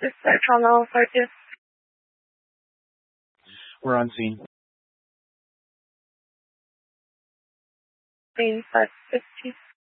This is trauma focus. We're on scene. Scene 550.